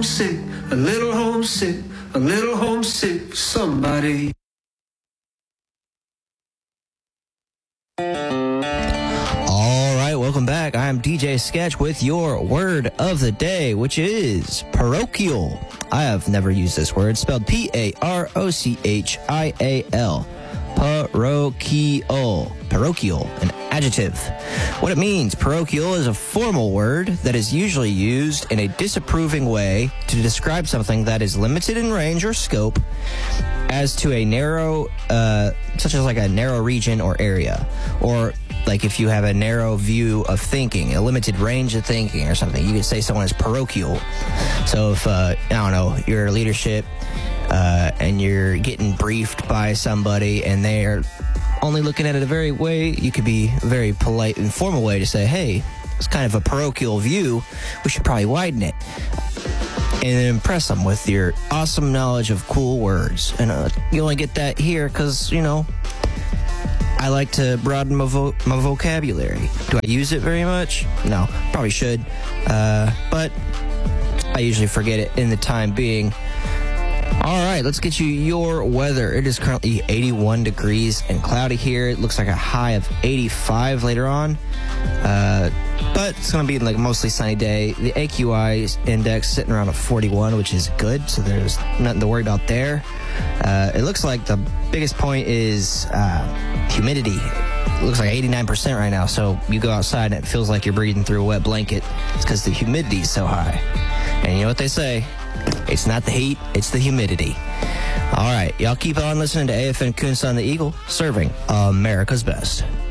homesick, a little homesick, a little homesick for somebody. All right, welcome back. I'm DJ Sketch with your word of the day, which is parochial. I have never used this word, spelled P-A-R-O-C-H-I-A-L. Parochial. Parochial, an adjective. What it means, parochial is a formal word that is usually used in a disapproving way to describe something that is limited in range or scope as to a narrow, such as like a narrow region or area, or like if you have a narrow view of thinking, a limited range of thinking or something, you could say someone is parochial. So if, I don't know, you're leadership, and you're getting briefed by somebody and they're only looking at it a very way, you could be a very polite and formal way to say, hey, it's kind of a parochial view, we should probably widen it. And impress them with your awesome knowledge of cool words. And you only get that here because, you know, I like to broaden my vocabulary. Do I use it very much? No, probably should. But I usually forget it in the time being. All right, let's get you your weather. It is currently 81 degrees and cloudy here. It looks like a high of 85 later on. But it's going to be like a mostly sunny day. The AQI index sitting around a 41, which is good, so there's nothing to worry about there. It looks like the biggest point is humidity. It looks like 89% right now, so you go outside and it feels like you're breathing through a wet blanket. It's because the humidity is so high. And you know what they say? It's not the heat, it's the humidity. All right, y'all keep on listening to AFN Coonson the Eagle, serving America's best.